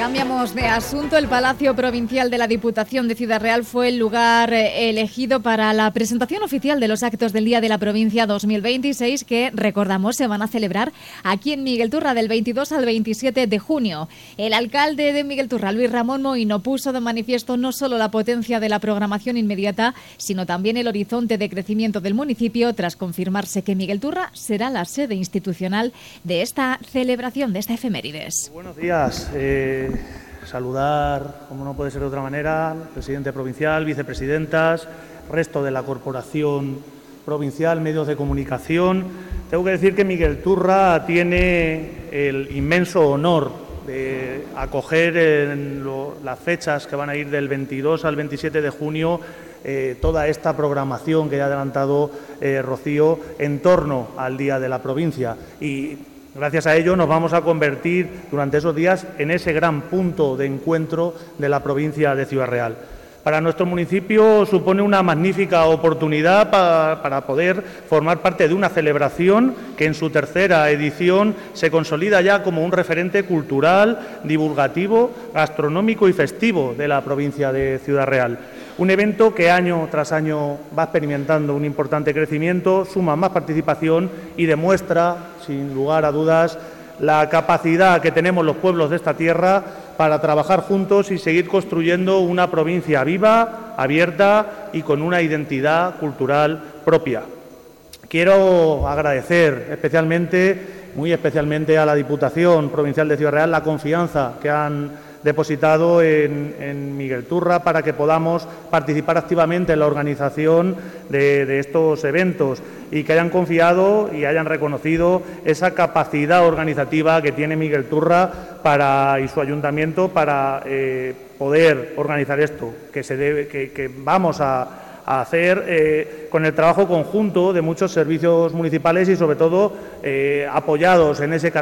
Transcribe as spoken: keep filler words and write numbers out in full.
Cambiamos de asunto. El Palacio Provincial de la Diputación de Ciudad Real fue el lugar elegido para la presentación oficial de los actos del Día de la Provincia dos mil veintiséis, que, recordamos, se van a celebrar aquí en Miguelturra del veintidós al veintisiete de junio. El alcalde de Miguelturra, Luis Ramón Moïno, puso de manifiesto no solo la potencia de la programación inmediata, sino también el horizonte de crecimiento del municipio, tras confirmarse que Miguelturra será la sede institucional de esta celebración, de esta efemérides. Buenos días. Eh... Saludar, como no puede ser de otra manera, presidente provincial, vicepresidentas, resto de la corporación provincial, medios de comunicación. Tengo que decir que Miguelturra tiene el inmenso honor de acoger en lo, las fechas que van a ir del veintidós al veintisiete de junio eh, toda esta programación que ya ha adelantado eh, Rocío en torno al Día de la Provincia. Y gracias a ello nos vamos a convertir durante esos días en ese gran punto de encuentro de la provincia de Ciudad Real. Para nuestro municipio supone una magnífica oportunidad para, para poder formar parte de una celebración que en su tercera edición se consolida ya como un referente cultural, divulgativo, gastronómico y festivo de la provincia de Ciudad Real. Un evento que año tras año va experimentando un importante crecimiento, suma más participación y demuestra, sin lugar a dudas, la capacidad que tenemos los pueblos de esta tierra para trabajar juntos y seguir construyendo una provincia viva, abierta y con una identidad cultural propia. Quiero agradecer especialmente, muy especialmente a la Diputación Provincial de Ciudad Real la confianza que han depositado en, en Miguelturra para que podamos participar activamente en la organización de, de estos eventos y que hayan confiado y hayan reconocido esa capacidad organizativa que tiene Miguelturra para, y su ayuntamiento para eh, poder organizar esto, que, se debe, que, que vamos a a hacer eh, con el trabajo conjunto de muchos servicios municipales y, sobre todo, eh, apoyados en ese carácter